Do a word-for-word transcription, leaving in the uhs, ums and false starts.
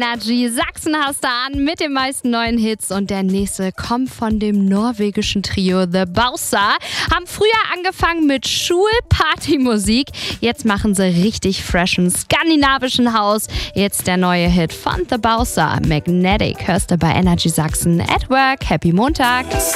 Energy. Sachsen hast du an mit den meisten neuen Hits und der nächste kommt von dem norwegischen Trio The Bausa. Haben früher angefangen mit Schulpartymusik. Jetzt machen sie richtig freshen skandinavischen Haus. Jetzt der neue Hit von The Bausa, Magnetic. Hörst du bei Energy Sachsen at Work. Happy Montag.